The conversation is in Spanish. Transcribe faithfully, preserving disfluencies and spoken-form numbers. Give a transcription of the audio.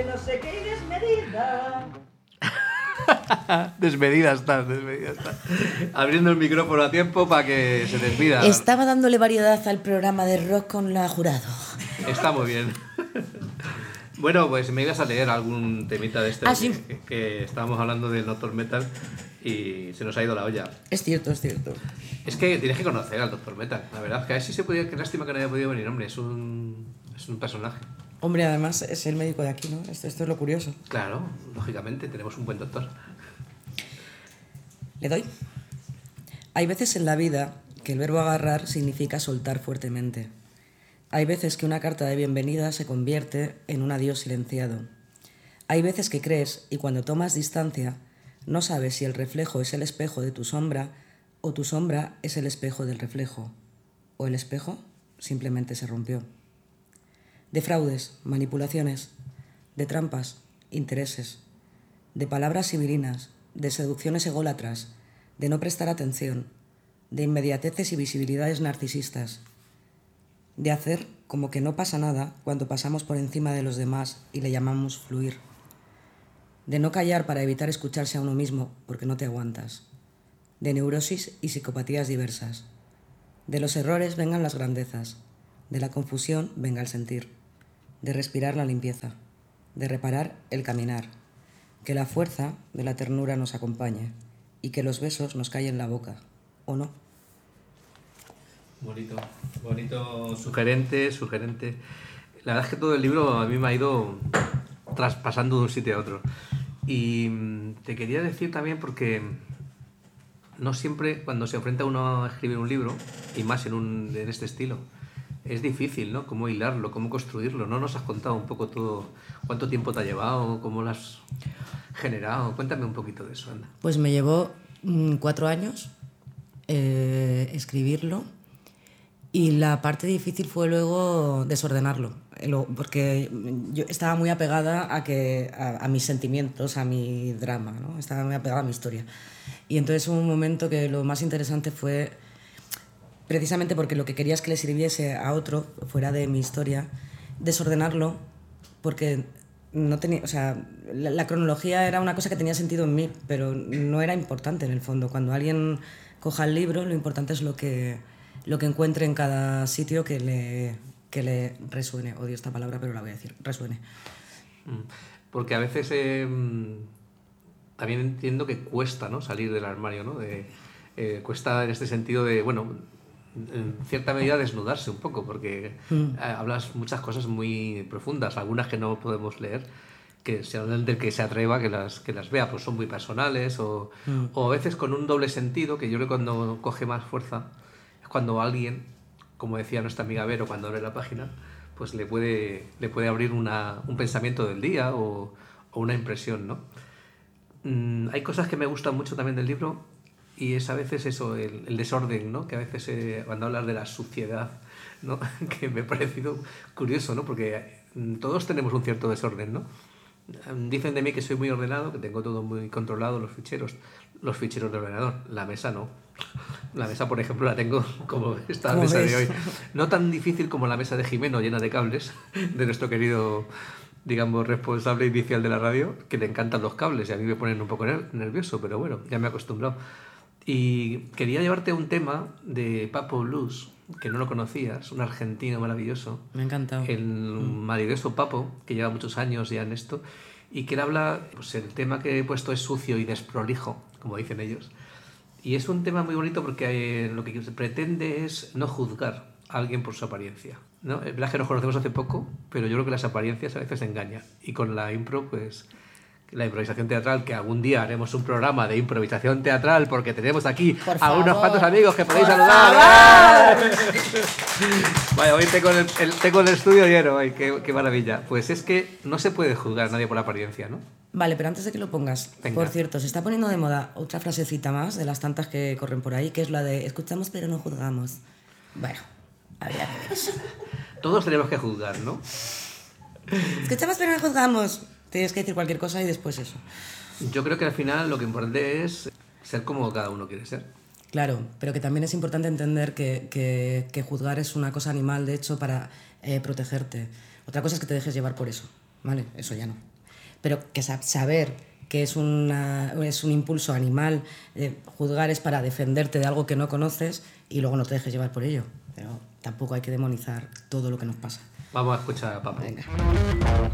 No sé qué desmedida. Desmedida estás, desmedida estás. Abriendo el micrófono a tiempo para que se despida. Estaba dándole variedad al programa de rock con la jurado. Está muy bien. Bueno, pues me ibas a leer algún temita de este Ah, que, sí. que, que estábamos hablando del Doctor Metal y se nos ha ido la olla. Es cierto, es cierto. Es que tienes que conocer al Doctor Metal, la verdad. Que a ver si se podía, qué lástima que no haya podido venir, hombre. Es un, es un personaje. Hombre, además es el médico de aquí, ¿no? Esto, esto es lo curioso. Claro, lógicamente, tenemos un buen doctor. ¿Le doy? Hay veces en la vida que el verbo agarrar significa soltar fuertemente. Hay veces que una carta de bienvenida se convierte en un adiós silenciado. Hay veces que crees y cuando tomas distancia no sabes si el reflejo es el espejo de tu sombra o tu sombra es el espejo del reflejo. O el espejo simplemente se rompió. De fraudes, manipulaciones, de trampas, intereses, de palabras sibirinas, de seducciones ególatras, de no prestar atención, de inmediateces y visibilidades narcisistas, de hacer como que no pasa nada cuando pasamos por encima de los demás y le llamamos fluir, de no callar para evitar escucharse a uno mismo porque no te aguantas, de neurosis y psicopatías diversas. De los errores vengan las grandezas, de la confusión venga el sentir, de respirar la limpieza, de reparar el caminar, que la fuerza de la ternura nos acompañe y que los besos nos callen la boca, ¿o no? Bonito, bonito, sugerente, sugerente. La verdad es que todo el libro a mí me ha ido traspasando de un sitio a otro. Y te quería decir también porque no siempre cuando se enfrenta uno a escribir un libro, y más en, un, en este estilo, es difícil, ¿no? Cómo hilarlo, cómo construirlo. ¿No nos has contado un poco todo? ¿Cuánto tiempo te ha llevado? ¿Cómo lo has generado? Cuéntame un poquito de eso, anda. Pues me llevó mmm, cuatro años eh, escribirlo y la parte difícil fue luego desordenarlo, porque yo estaba muy apegada a, que, a, a mis sentimientos, a mi drama, ¿no? Estaba muy apegada a mi historia. Y entonces hubo un momento que lo más interesante fue, precisamente porque lo que quería es que le sirviese a otro, fuera de mi historia, desordenarlo, porque no tenía, o sea, la, la cronología era una cosa que tenía sentido en mí, pero no era importante en el fondo. Cuando alguien coja el libro, lo importante es lo que, lo que encuentre en cada sitio que le, que le resuene. Odio esta palabra, pero la voy a decir, resuene. Porque a veces eh, también entiendo que cuesta, ¿no?, salir del armario, ¿no? De, eh, cuesta en este sentido de, bueno, en cierta medida desnudarse un poco, porque mm. hablas muchas cosas muy profundas, algunas que no podemos leer, que sea del que se atreva que las, que las vea, pues son muy personales o, mm. o a veces con un doble sentido, que yo creo que cuando coge más fuerza es cuando alguien, como decía nuestra amiga Vero cuando abre la página, pues le puede, le puede abrir una, un pensamiento del día o, o una impresión, ¿no? Mm, hay cosas que me gustan mucho también del libro. Y es a veces eso, el, el desorden, ¿no? Que a veces eh, cuando hablas de la suciedad, ¿no? Que me ha parecido curioso, ¿no? Porque todos tenemos un cierto desorden, ¿no? Dicen de mí que soy muy ordenado, que tengo todo muy controlado, los ficheros, los ficheros del ordenador. La mesa no. La mesa, por ejemplo, la tengo como esta mesa ves? de hoy. No tan difícil como la mesa de Jimeno, llena de cables, de nuestro querido, digamos, responsable inicial de la radio, que le encantan los cables y a mí me ponen un poco nervioso, pero bueno, ya me he acostumbrado. Y quería llevarte a un tema de Papo Blues, que no lo conocías, un argentino maravilloso. Me ha encantado. El maravilloso Papo, que lleva muchos años ya en esto, y que él habla, pues el tema que he puesto es sucio y desprolijo, como dicen ellos. Y es un tema muy bonito porque eh, lo que se pretende es no juzgar a alguien por su apariencia, ¿no? Es verdad que nos conocemos hace poco, pero yo creo que las apariencias a veces engañan. Y con la impro, pues... la improvisación teatral, que algún día haremos un programa de improvisación teatral porque tenemos aquí por a favor, unos cuantos amigos que podéis por saludar. Vaya, hoy tengo el, el, tengo el estudio lleno, ay, qué, qué maravilla. Pues es que no se puede juzgar a nadie por la apariencia, ¿no? Vale, pero antes de que lo pongas, Venga. Por cierto, se está poniendo de moda otra frasecita más de las tantas que corren por ahí, que es la de escuchamos pero no juzgamos. Bueno, habría que ver eso. Todos tenemos que juzgar, ¿no? Escuchamos pero no juzgamos. Tienes que decir cualquier cosa y después eso. Yo creo que al final lo que importante es ser como cada uno quiere ser. Claro, pero que también es importante entender que, que, que juzgar es una cosa animal, de hecho, para eh, protegerte. Otra cosa es que te dejes llevar por eso, ¿vale? Eso ya no. pero que sa- saber que es, una, es un impulso animal, eh, juzgar es para defenderte de algo que no conoces y luego no te dejes llevar por ello. Pero tampoco hay que demonizar todo lo que nos pasa. Vamos a escuchar a Papo. Venga.